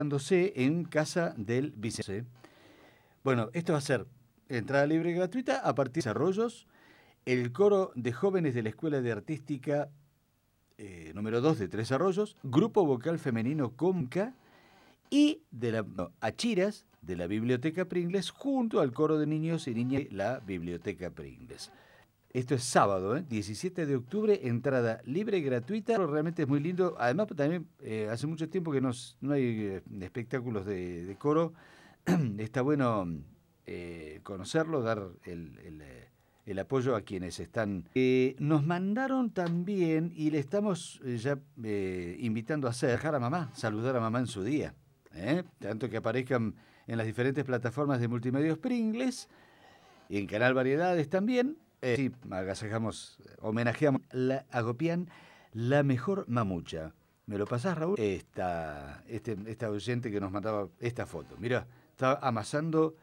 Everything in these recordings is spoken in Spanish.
en Casa del Vicente. Bueno, esto va a ser entrada libre y gratuita a partir de desarrollos. El coro de jóvenes de la Escuela de Artística número 2 de Tres Arroyos, grupo vocal femenino Comca y de Achiras de la Biblioteca Pringles junto al coro de niños y niñas de la Biblioteca Pringles. Esto es sábado, 17 de octubre, entrada libre y gratuita. Realmente es muy lindo. Además, también hace mucho tiempo que no hay espectáculos de coro. Está bueno conocerlo, dar el apoyo a quienes están. Nos mandaron también, y le estamos ya invitando a dejar a mamá, saludar a mamá en su día. Tanto que aparezcan en las diferentes plataformas de Multimedios Pringles y en Canal Variedades también. Sí, agasajamos, homenajeamos a Gopián, la mejor mamucha. ¿Me lo pasás, Raúl? Esta oyente que nos mandaba esta foto. Mira, está amasando,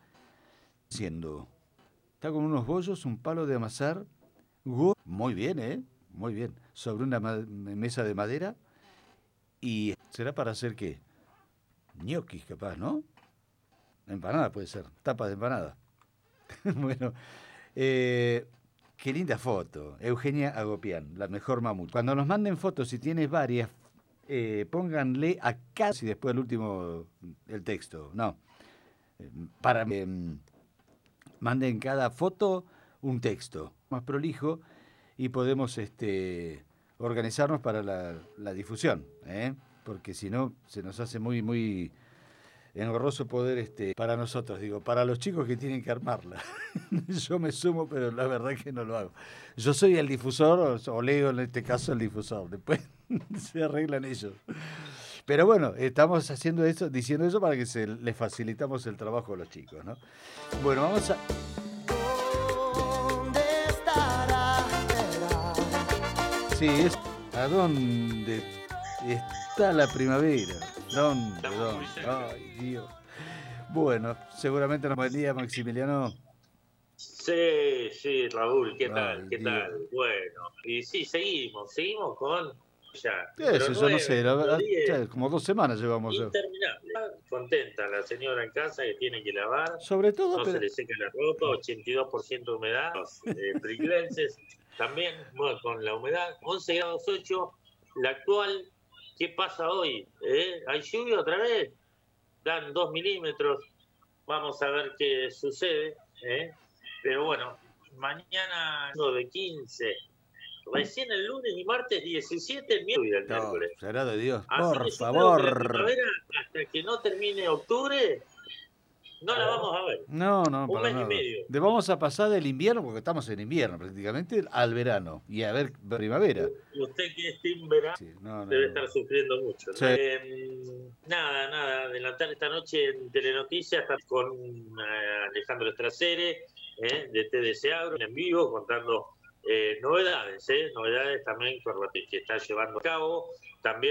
está con unos bollos, un palo de amasar. Muy bien, muy bien. Sobre una mesa de madera. ¿Y será para hacer qué? Ñoquis, capaz, ¿no? Empanada puede ser, tapa de empanada. Bueno, qué linda foto. Eugenia Agopián, la mejor mamucha. Cuando nos manden fotos, si tienes varias, pónganle acá y después el último, el texto. No, para manden cada foto un texto más prolijo y podemos organizarnos para la difusión, porque si no se nos hace muy engorroso poder, para nosotros, digo, para los chicos que tienen que armarla. Yo me sumo, pero la verdad es que no lo hago. Yo soy el difusor, o Leo en este caso el difusor, después se arreglan ellos. Pero bueno, estamos haciendo eso, diciendo eso para que les facilitamos el trabajo a los chicos, ¿no? Bueno, vamos a... ¿Dónde estará? Sí, es a dónde está la primavera. ¿Dónde? Ay, Dios. Bueno, seguramente nos buen día, Maximiliano. Sí, Raúl, ¿qué tal? Ay, ¿Qué Dios. tal? Bueno, y sí, seguimos con ya, Eso, número yo no 9, sé, número 10, como 2 semanas llevamos ya. interminable. Contenta la señora en casa que tiene que lavar, Sobre todo, no se pero... le seca la ropa, 82% de humedad, los pringlenses también, bueno, con la humedad, 11 grados 8, la actual, ¿qué pasa hoy? ¿Hay lluvia otra vez? Dan 2 milímetros, vamos a ver qué sucede, pero bueno, mañana de 15, recién el lunes y martes 17, el miércoles. Será de Dios, Así por que yo creo que la favor. primavera, hasta que no termine octubre, no la vamos a ver. No, Un para mes y nada. medio. Vamos a pasar del invierno, porque estamos en invierno prácticamente, al verano. Y a ver, primavera. Usted que es team verano Sí, no. debe estar sufriendo mucho, ¿no? Sí. Nada, adelantar esta noche en Telenoticias con Alejandro Estracere, de TDC Agro, en vivo, contando novedades también que está llevando a cabo. También